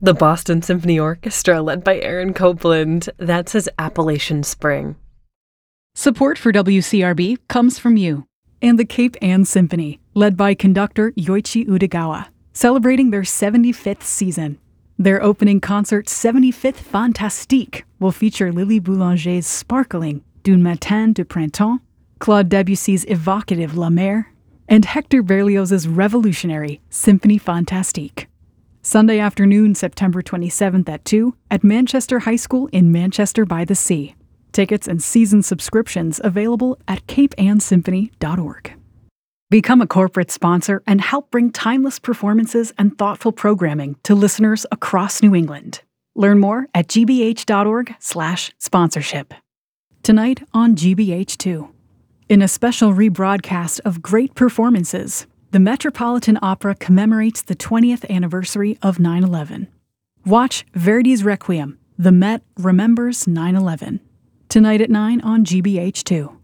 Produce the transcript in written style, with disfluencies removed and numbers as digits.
The Boston Symphony Orchestra, led by Aaron Copland. That's his Appalachian Spring. Support for WCRB comes from you and the Cape Ann Symphony, led by conductor Yoichi Udegawa, celebrating their 75th season. Their opening concert, 75th Fantastique, will feature Lily Boulanger's sparkling D'un Matin de Printemps, Claude Debussy's evocative La Mer, and Hector Berlioz's revolutionary Symphonie Fantastique. Sunday afternoon, September 27th at 2 at Manchester High School in Manchester by the Sea. Tickets and season subscriptions available at capeannsymphony.org. Become a corporate sponsor and help bring timeless performances and thoughtful programming to listeners across New England. Learn more at gbh.org/sponsorship. Tonight on GBH2. In a special rebroadcast of great performances, the Metropolitan Opera commemorates the 20th anniversary of 9/11. Watch Verdi's Requiem, The Met Remembers 9/11. Tonight at 9 on GBH2.